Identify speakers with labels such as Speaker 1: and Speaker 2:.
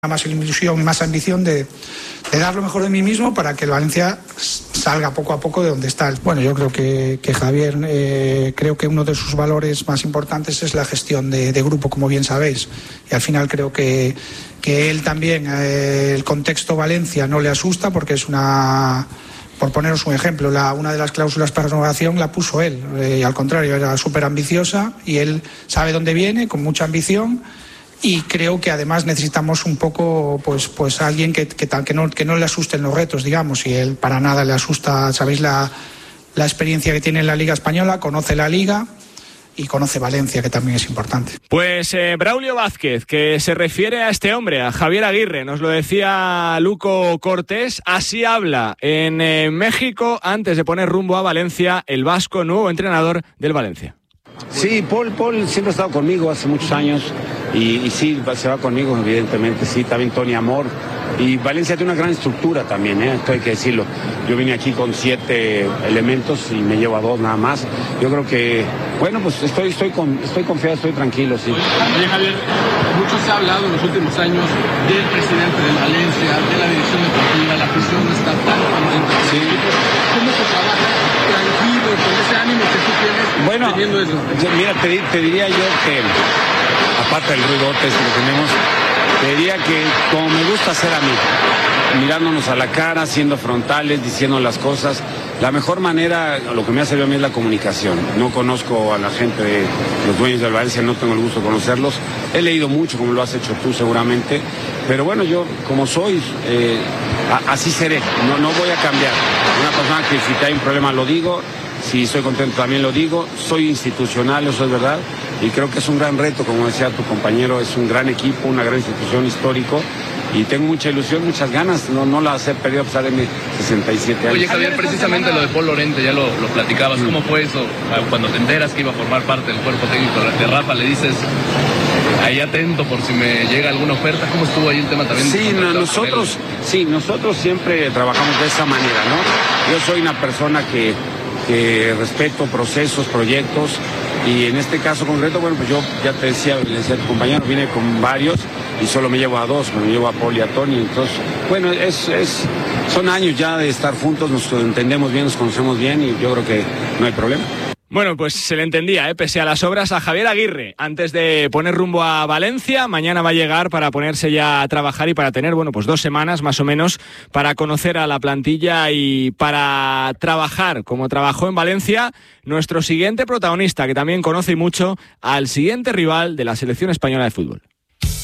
Speaker 1: más ilusión y más ambición de dar lo mejor de mí mismo para que el Valencia salga poco a poco de donde está. Bueno, yo creo que Javier, creo que uno de sus valores más importantes es la gestión de grupo, como bien sabéis, y al final creo que él también, el contexto Valencia no le asusta porque es por poneros un ejemplo, una de las cláusulas para renovación la puso él, y al contrario, era súper ambiciosa y él sabe dónde viene, con mucha ambición. Y creo que además necesitamos un poco pues alguien que no le asusten los retos, digamos, y él para nada le asusta. Sabéis la experiencia que tiene en la Liga Española, conoce la Liga y conoce Valencia, que también es importante.
Speaker 2: Pues Braulio Vázquez, que se refiere a este hombre, a Javier Aguirre, nos lo decía Luco Cortés, así habla en México antes de poner rumbo a Valencia el vasco, nuevo entrenador del Valencia.
Speaker 3: Sí, Paul siempre ha estado conmigo hace muchos años y sí, se va conmigo evidentemente, sí, también Tony Amor. Y Valencia tiene una gran estructura también, esto hay que decirlo. Yo vine aquí con 7 elementos y me llevo a 2 nada más. Yo creo que, bueno, pues estoy confiado, estoy tranquilo, sí.
Speaker 4: Oye, Javier, mucho se ha hablado en los últimos años del presidente de Valencia, de la dirección deportiva, la afición no está tan contenta.
Speaker 3: Sí.
Speaker 4: ¿Cómo se trabaja tranquilo, con ese ánimo que tú tienes,
Speaker 3: bueno,
Speaker 4: teniendo eso?
Speaker 3: Mira, te diría yo que, aparte del ruidote que tenemos, te diría que como me gusta hacer a mí, mirándonos a la cara, siendo frontales, diciendo las cosas, la mejor manera, lo que me ha servido a mí es la comunicación. No conozco a la gente de los dueños del Valencia, no tengo el gusto de conocerlos. He leído mucho, como lo has hecho tú seguramente, pero bueno, yo como soy, así seré, no voy a cambiar. Una persona que si hay un problema lo digo, si estoy contento también lo digo, soy institucional, eso es verdad, y creo que es un gran reto, como decía tu compañero, es un gran equipo, una gran institución histórico, y tengo mucha ilusión, muchas ganas, no las he perdido a pesar de mis 67 años.
Speaker 4: Oye, Javier, precisamente lo de Paul Lorente, ya lo platicabas, ¿cómo fue eso? Cuando te enteras que iba a formar parte del cuerpo técnico de Rafa, le dices, ahí atento por si me llega alguna oferta, ¿cómo estuvo ahí el tema también?
Speaker 3: Sí, nosotros siempre trabajamos de esa manera, ¿no? Yo soy una persona que respeto procesos, proyectos, y en este caso concreto, bueno, pues yo ya le decía a tu compañero, vine con varios y solo me llevo a 2, me llevo a Paul y a Tony, entonces, bueno, son años ya de estar juntos, nos entendemos bien, nos conocemos bien y yo creo que no hay problema.
Speaker 2: Bueno, pues se le entendía, pese a las obras, a Javier Aguirre, antes de poner rumbo a Valencia. Mañana va a llegar para ponerse ya a trabajar y para tener, bueno, pues 2 semanas más o menos para conocer a la plantilla y para trabajar como trabajó en Valencia nuestro siguiente protagonista, que también conoce mucho al siguiente rival de la selección española de fútbol.